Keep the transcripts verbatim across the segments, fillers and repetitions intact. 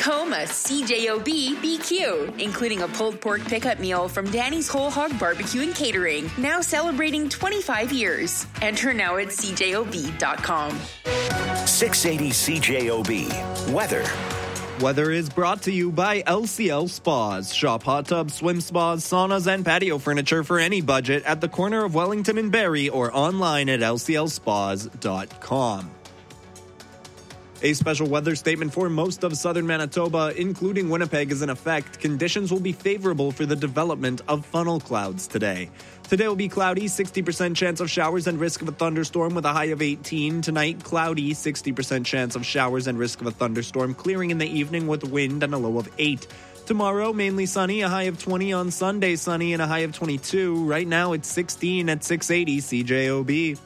Tacoma C J O B B Q, including a pulled pork pickup meal from Danny's Whole Hog Barbecue and Catering, now celebrating twenty-five years. Enter now at c j o b dot com. six eighty C J O B. Weather. Weather is brought to you by L C L Spas. Shop hot tubs, swim spas, saunas, and patio furniture for any budget at the corner of Wellington and Barrie or online at l c l spas dot com. A special weather statement for most of southern Manitoba, including Winnipeg, is in effect. Conditions will be favorable for the development of funnel clouds today. Today will be cloudy, sixty percent chance of showers and risk of a thunderstorm with a high of eighteen. Tonight, cloudy, sixty percent chance of showers and risk of a thunderstorm, clearing in the evening with wind and a low of eight. Tomorrow, mainly sunny, a high of twenty. On Sunday, sunny and a high of twenty-two. Right now, it's sixteen at six eighty C J O B.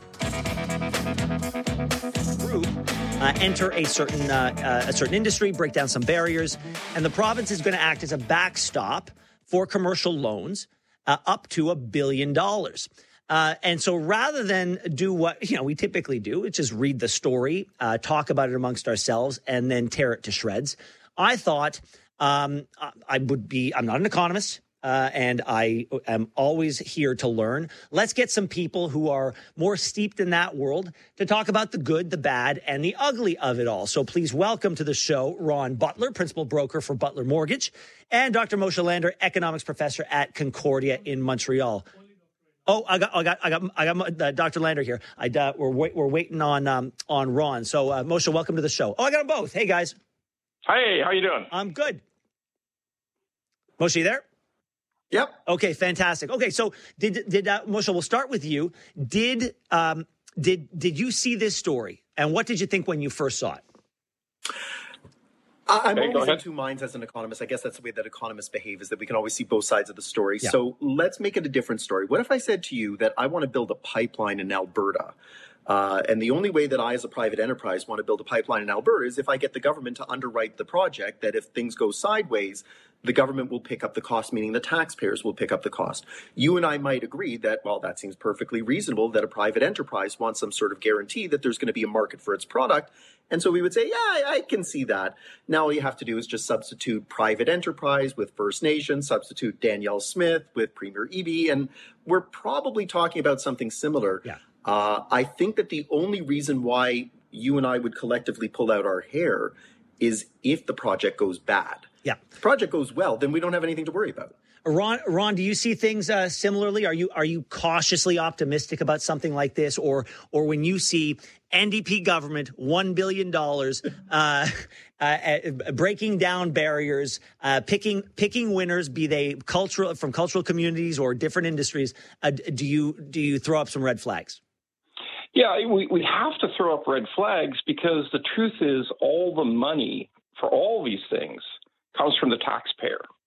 Uh, enter a certain uh, uh, a certain industry, break down some barriers, and the province is going to act as a backstop for commercial loans uh, up to a billion dollars. Uh, and so rather than do what you know we typically do, which is read the story, uh, talk about it amongst ourselves, and then tear it to shreds, I thought um, I would be, I'm not an economist, Uh, and I am always here to learn. Let's get some people who are more steeped in that world to talk about the good, the bad, and the ugly of it all. So please welcome to the show Ron Butler, principal broker for Butler Mortgage, and Doctor Moshe Lander, economics professor at Concordia in Montreal. Oh, I got, I got, I got, I got uh, Doctor Lander here. I uh, we're wait, we're waiting on um, on Ron. So uh, Moshe, welcome to the show. Oh, I got them both. Hey guys. Hey, how you doing? I'm good. Moshe, you there? Yep. Okay, fantastic. Okay, so did did uh, Moshe? We'll start with you. Did um did did you see this story, and what did you think when you first saw it? I'm okay, always in two minds as an economist. I guess that's the way that economists behave, is that we can always see both sides of the story. Yeah. So let's make it a different story. What if I said to you that I want to build a pipeline in Alberta? Uh, and the only way that I, as a private enterprise, want to build a pipeline in Alberta is if I get the government to underwrite the project, that if things go sideways, the government will pick up the cost, meaning the taxpayers will pick up the cost. You and I might agree that, well, that seems perfectly reasonable, that a private enterprise wants some sort of guarantee that there's going to be a market for its product. And so we would say, yeah, I, I can see that. Now all you have to do is just substitute private enterprise with First Nation, substitute Danielle Smith with Premier Eby, and we're probably talking about something similar. Yeah. Uh, I think that the only reason why you and I would collectively pull out our hair is if the project goes bad. Yeah. If the project goes well, then we don't have anything to worry about. Ron, Ron, do you see things uh, similarly? Are you are you cautiously optimistic about something like this, or or when you see N D P government one billion dollars uh, uh, breaking down barriers, uh, picking picking winners, be they cultural from cultural communities or different industries? Uh, do you do you throw up some red flags? Yeah, we, we have to throw up red flags because the truth is all the money for all these things comes from the taxpayer.